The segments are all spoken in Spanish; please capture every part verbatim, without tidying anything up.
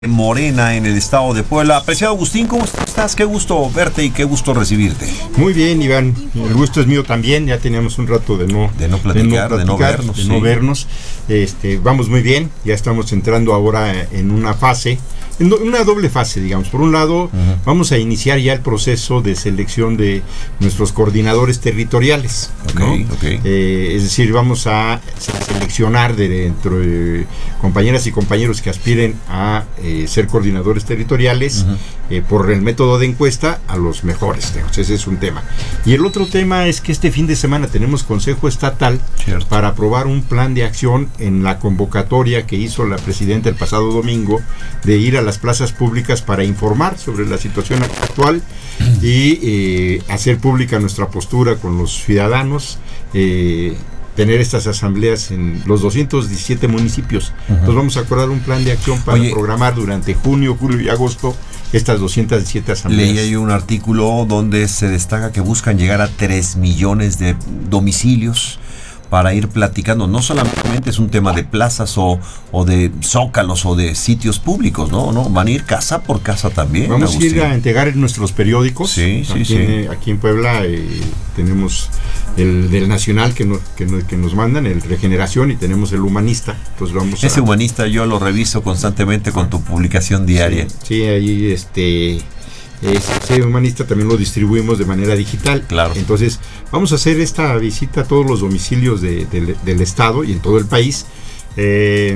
Morena en el estado de Puebla. Apreciado Agustín, ¿cómo estás? Qué gusto verte y qué gusto recibirte. Muy bien, Iván, el gusto es mío también. Ya teníamos un rato de no, de no platicar, de no, platicar, de no vernos. De sí. no vernos. Este, vamos muy bien, ya estamos entrando ahora en una fase, en una doble fase, digamos. Por un lado, uh-huh. vamos a iniciar ya el proceso de selección de nuestros coordinadores territoriales. Okay, ¿no? okay. Eh, es decir, vamos a seleccionar de dentro de compañeras y compañeros que aspiren a eh, ser coordinadores territoriales uh-huh. eh, por el método de encuesta a los mejores. Ese es un tema. Y el otro tema es que este fin de semana tenemos Consejo Estatal Cierto. para aprobar un plan de acción en la convocatoria que hizo la presidenta el pasado domingo de ir a las plazas públicas para informar sobre la situación actual y eh, hacer pública nuestra postura con los ciudadanos, eh, tener estas asambleas en los doscientos diecisiete municipios. Uh-huh. Entonces vamos a acordar un plan de acción para Oye, programar durante junio, julio y agosto estas doscientas diecisiete asambleas. Leí ahí un artículo donde se destaca que buscan llegar a tres millones de domicilios para ir platicando. No solamente es un tema de plazas o, o de zócalos o de sitios públicos, ¿no? ¿no? Van a ir casa por casa también. Vamos Agustín. a ir a entregar en nuestros periódicos. Sí, sí, aquí, sí. En, aquí en Puebla eh, tenemos el del Nacional que, no, que, no, que nos mandan, el Regeneración, y tenemos el Humanista. Entonces vamos Ese a, Humanista yo lo reviso constantemente con tu publicación diaria. Sí, sí ahí este... Ese Humanista también lo distribuimos de manera digital. Claro. Entonces, vamos a hacer esta visita a todos los domicilios de, de, del Estado y en todo el país eh,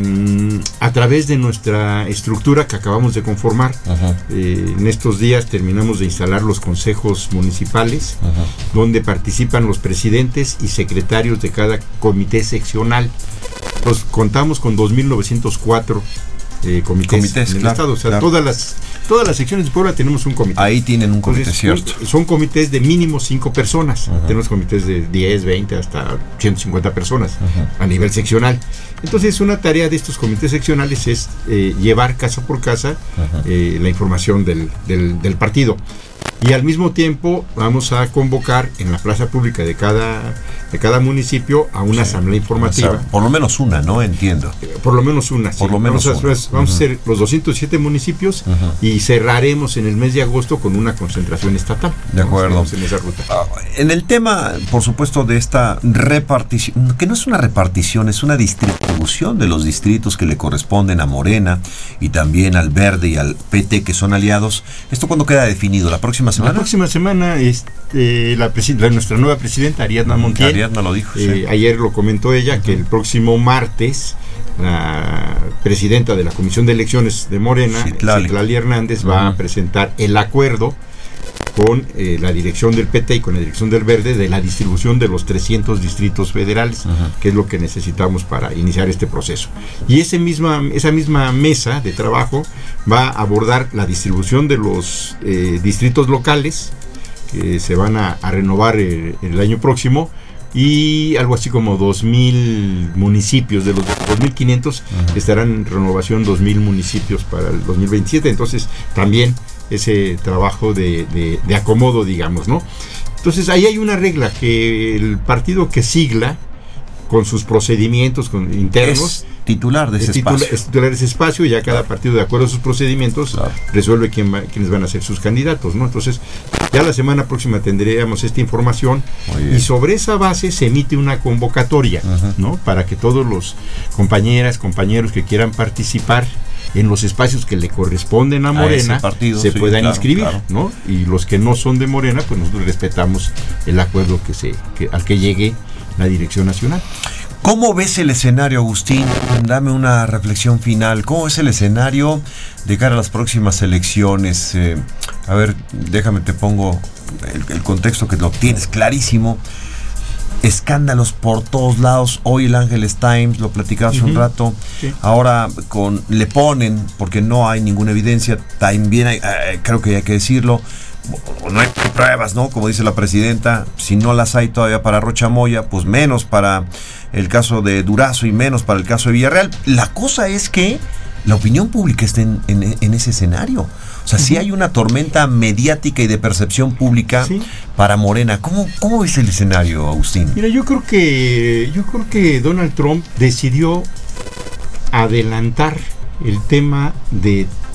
a través de nuestra estructura que acabamos de conformar. Uh-huh. Eh, en estos días terminamos de instalar los consejos municipales, uh-huh. donde participan los presidentes y secretarios de cada comité seccional. Entonces, contamos con dos mil novecientos cuatro Eh, comités, comités en el claro, estado, o sea, claro. todas las todas las secciones de Puebla tenemos un comité. Ahí tienen un comité, Entonces, cierto. Un, son comités de mínimo cinco personas. Uh-huh. Tenemos comités de diez, veinte, hasta ciento cincuenta personas uh-huh. a nivel seccional. Entonces, una tarea de estos comités seccionales es eh, llevar casa por casa uh-huh. eh, la información del, del, del partido. Y al mismo tiempo vamos a convocar en la plaza pública de cada de cada municipio a una sí. asamblea informativa. O sea, por lo menos una, ¿no? Entiendo. Por lo menos una, sí. Por lo menos vamos a, una. Vamos uh-huh. a hacer los doscientos siete municipios uh-huh. y cerraremos en el mes de agosto con una concentración estatal. De acuerdo. En esa ruta. Uh, en el tema, por supuesto, de esta repartición, que no es una repartición, es una distribución de los distritos que le corresponden a Morena y también al Verde y al P T, que son aliados. ¿Esto cuándo queda definido? ¿La próxima semana? La próxima semana este, la presi- la, nuestra nueva presidenta, Ariadna Montiel, Ariadna lo dijo, eh, sí. ayer lo comentó ella, uh-huh. que el próximo martes la presidenta de la Comisión de Elecciones de Morena, Citlali, Citlali Hernández, uh-huh. va a presentar el acuerdo con eh, la dirección del P T y con la dirección del Verde de la distribución de los trescientos distritos federales, uh-huh. que es lo que necesitamos para iniciar este proceso. Y ese misma, esa misma mesa de trabajo va a abordar la distribución de los eh, distritos locales que se van a, a renovar el, el año próximo, y algo así como dos mil municipios, de los dos mil quinientos uh-huh. estarán en renovación dos mil municipios para el dos mil veintisiete. Entonces también ese trabajo de, de, de acomodo, digamos, ¿no? Entonces ahí hay una regla, que el partido que sigla con sus procedimientos con, internos es titular de ese es titula, espacio es titular de ese espacio, y ya cada partido, de acuerdo a sus procedimientos, claro. resuelve quién va, quiénes van a ser sus candidatos, ¿no? Entonces ya la semana próxima tendríamos esta información y sobre esa base se emite una convocatoria, uh-huh. ¿no? Para que todos los compañeras, compañeros que quieran participar en los espacios que le corresponden a Morena, a partido, se sí, puedan claro, inscribir, claro. ¿no? Y los que no son de Morena, pues nosotros respetamos el acuerdo que se que, al que llegue la dirección nacional. ¿Cómo ves el escenario, Agustín? Dame una reflexión final. ¿Cómo ves el escenario de cara a las próximas elecciones? Eh, a ver, déjame, te pongo el, el contexto que lo tienes clarísimo. Escándalos por todos lados. Hoy el Angeles Times, lo platicaba hace uh-huh. un rato. Sí. Ahora con le ponen, porque no hay ninguna evidencia, también hay, eh, creo que hay que decirlo, no hay pruebas, ¿no? Como dice la presidenta, si no las hay todavía para Rocha Moya, pues menos para el caso de Durazo y menos para el caso de Villarreal. La cosa es que la opinión pública está en, en, en ese escenario. O sea, uh-huh. sí hay una tormenta mediática y de percepción pública sí. para Morena. ¿Cómo, cómo ves el escenario, Agustín? Mira, yo creo que yo creo que Donald Trump decidió adelantar el tema de